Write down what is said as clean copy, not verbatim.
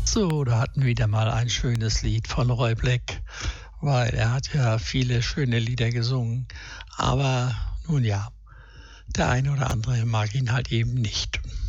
So, da hatten wir wieder mal ein schönes Lied von Roy Black, weil er hat ja viele schöne Lieder gesungen. Aber nun ja, der eine oder andere mag ihn halt eben nicht.